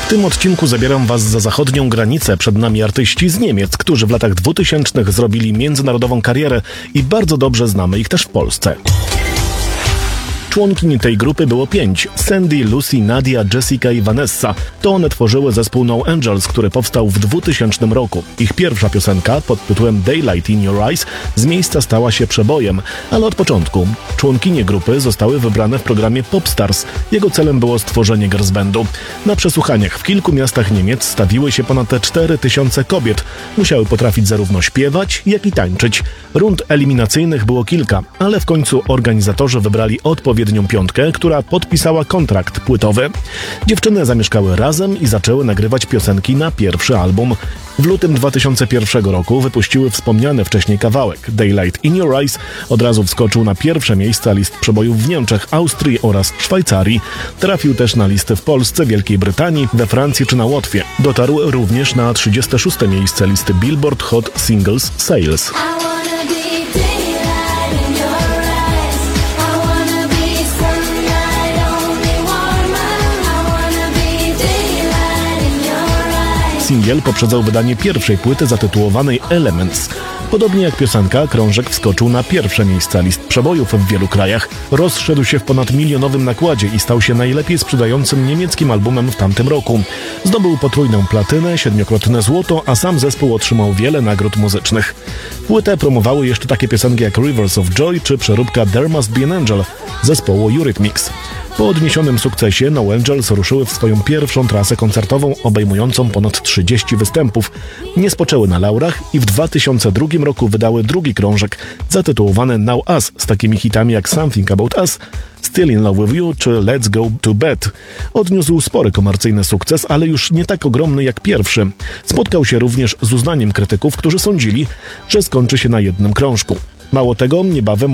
W tym odcinku zabieram Was za zachodnią granicę. Przed nami artyści z Niemiec, którzy w latach 2000 zrobili międzynarodową karierę i bardzo dobrze znamy ich też w Polsce. Członkiń tej grupy było 5. Sandy, Lucy, Nadia, Jessica i Vanessa. To one tworzyły zespół No Angels, który powstał w 2000 roku. Ich pierwsza piosenka pod tytułem Daylight in Your Eyes z miejsca stała się przebojem, ale od początku. Członkinie grupy zostały wybrane w programie Popstars. Jego celem było stworzenie girls bandu. Na przesłuchaniach w kilku miastach Niemiec stawiły się ponad 4000 kobiet. Musiały potrafić zarówno śpiewać, jak i tańczyć. Rund eliminacyjnych było kilka, ale w końcu organizatorzy wybrali odpowiednią piątkę, która podpisała kontrakt płytowy. Dziewczyny zamieszkały razem i zaczęły nagrywać piosenki na pierwszy album. W lutym 2001 roku wypuściły wspomniany wcześniej kawałek. Daylight in Your Eyes od razu wskoczył na pierwsze miejsca list przebojów w Niemczech, Austrii oraz Szwajcarii. Trafił też na listy w Polsce, Wielkiej Brytanii, we Francji czy na Łotwie. Dotarł również na 36. miejsce listy Billboard Hot Singles Sales. Singiel poprzedzał wydanie pierwszej płyty zatytułowanej Elements. Podobnie jak piosenka, krążek wskoczył na pierwsze miejsca list przebojów w wielu krajach. Rozszedł się w ponadmilionowym nakładzie i stał się najlepiej sprzedającym niemieckim albumem w tamtym roku. Zdobył potrójną platynę, 7-krotne złoto, a sam zespół otrzymał wiele nagród muzycznych. Płytę promowały jeszcze takie piosenki jak Rivers of Joy czy przeróbka There Must Be an Angel zespołu Eurythmics. Po odniesionym sukcesie No Angels ruszyły w swoją pierwszą trasę koncertową obejmującą ponad 30 występów. Nie spoczęły na laurach i w 2002 roku wydały drugi krążek zatytułowany Now Us z takimi hitami jak Something About Us, Still in Love with You czy Let's Go to Bed. Odniósł spory komercyjny sukces, ale już nie tak ogromny jak pierwszy. Spotkał się również z uznaniem krytyków, którzy sądzili, że skończy się na jednym krążku. Mało tego, niebawem